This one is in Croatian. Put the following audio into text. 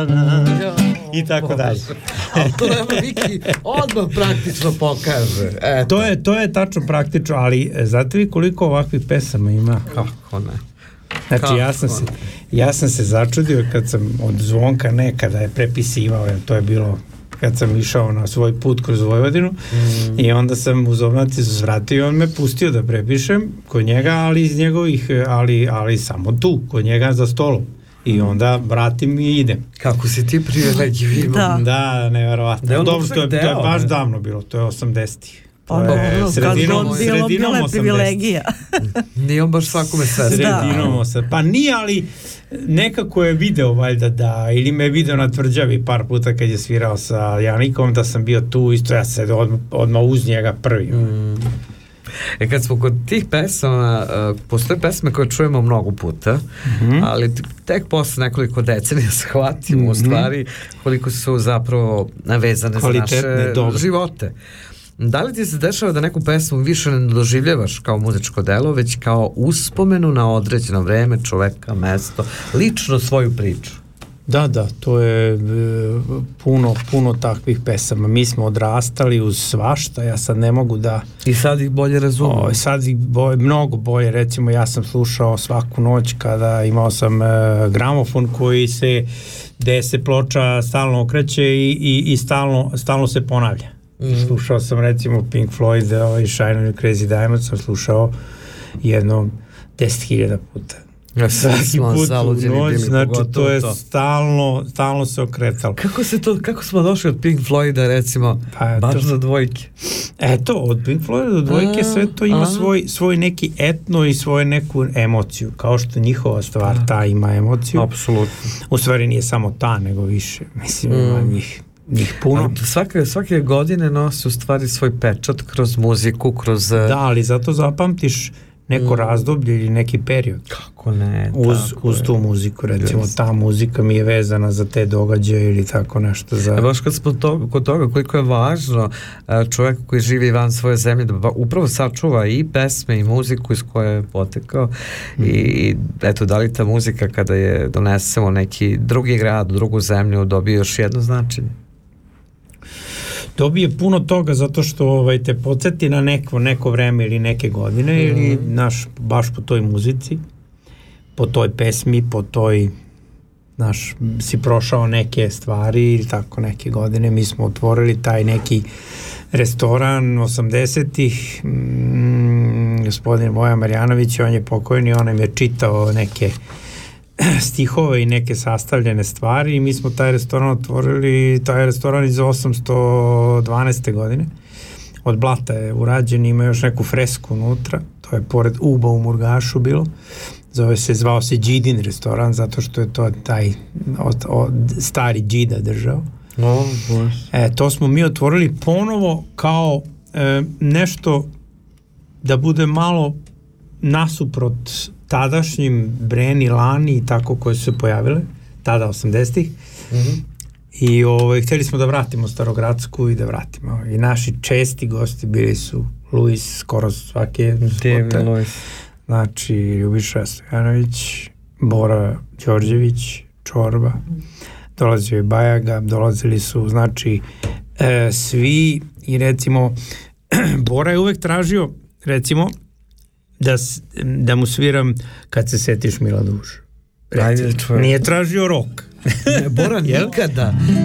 dana i tako dalje. Ali to nema Viki odmah praktično pokaže. To je tačno praktično, ali znate vi koliko ovakvih pesama ima? Kako ne? Znači ja sam se začudio kad sam od Zvonka nekada je prepisivao, to je bilo kad sam išao na svoj put kroz Vojvodinu i onda sam u Zovnaticu zvratio i on me pustio da prepišem kod njega, ali iz njegovih, ali samo tu, kod njega za stolom. I onda vratim i idem. Kako si ti privilegivan. Da, nevjerovatno. Dobro, to je baš davno bilo, to je 80-ih. Sredinom bila je privilegija. Nije on baš svakome sve. Sredinom pa nije, ali nekako je video valjda da, ili me video na Tvrđavi par puta kad je svirao sa Janikom, da sam bio tu isto, ja se odmah uz njega prvi. Kad smo kod tih pesama, postoje pesme koje čujemo mnogo puta, ali tek posle nekoliko decenija shvatimo u stvari koliko su zapravo vezane za naše živote. Da li ti se dešava da neku pesmu više ne doživljavaš kao muzičko delo, već kao uspomenu na određeno vreme, čoveka, mesto, lično svoju priču? Da, to je puno takvih pesama. Mi smo odrastali uz svašta, ja sad ne mogu da... I sad ih bolje razumijem. Sad ih mnogo bolje, recimo ja sam slušao svaku noć kada imao sam gramofon koji gde se ploča stalno okreće i stalno se ponavlja. Slušao sam recimo Pink Floyd, Shine on You Crazy Diamond sam slušao jedno 10.000 puta. Svaki put u noć, znači to je stalno se okretalo. Kako smo došli od Pink Floyda recimo, baš do dvojke? Od Pink Floyda do dvojke sve to ima svoj neki etno i svoju neku emociju, kao što njihova stvar ta ima emociju. Apsolutno. U stvari nije samo ta, nego više, mislim ima njih puno. Svake godine nosi u stvari svoj pečat kroz muziku, kroz... Da, ali zato zapamtiš neko razdoblje ili neki period. Kako ne? Uz tu muziku, recimo, ta muzika mi je vezana za te događaje ili tako nešto. Baš kad smo kod toga, koliko je važno čovjek koji živi van svoje zemlje da upravo sačuva i pesme i muziku iz koje je potekao i eto, da li ta muzika kada je donesemo neki drugi grad, drugu zemlju, dobije još jedno značenje? Dobije puno toga zato što te podsjeti na neko vreme ili neke godine ili baš po toj muzici, po toj pesmi, po toj si prošao neke stvari ili tako neke godine. Mi smo otvorili taj neki restoran 80-ih, gospodin Bojan Marjanović, on je pokojni, on nam je čitao neke stihove i neke sastavljene stvari i mi smo taj restoran otvorili, taj restoran iz 812. godine. Od blata je urađen, ima još neku fresku unutra, to je pored Uba u Murgašu bilo. Zvao se Đidin restoran, zato što je to taj stari Đida držao. To smo mi otvorili ponovo kao nešto da bude malo nasuprot tadašnjim Breni, Lani i tako koje su se pojavile tada 80-ih i htjeli smo da vratimo Starogradsku i da vratimo i naši česti gosti bili su Luis skoro svake spote, znači Ljubiša Stojanović, Bora Đorđević, Čorba, dolazio je Bajaga, dolazili su znači svi i recimo Bora je uvek tražio recimo da mu sviram Kad se setiš Mila duša. Nije tražio rok. Bora nikada.